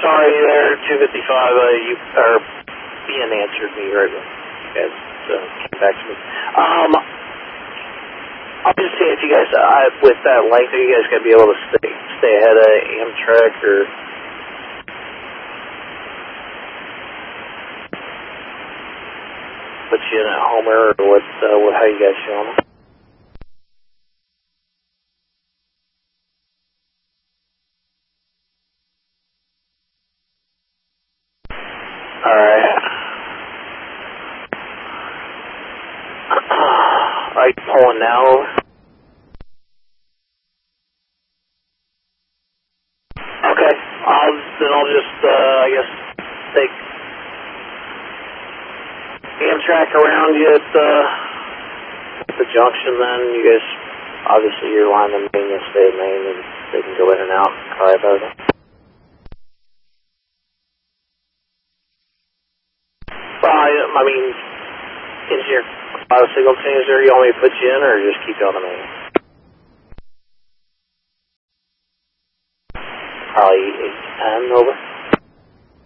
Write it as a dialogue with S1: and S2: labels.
S1: sorry there, 255. You are being answered me right now. You guys came back to me. I'll just say if you guys, with that length, are you guys going to be able to stay ahead of Amtrak or? Put you in at Homer or how you guys feeling? Alright. Are you pulling now? Okay. I'll just, I guess, take Amtrak around you at the junction then. You guys, obviously your line in Maine, you'll stay in Maine and they can go in and out. Sorry about that. I mean, is your signal change there? You want me to put you in or just keep you on the Maine? Probably 8 to 10 over.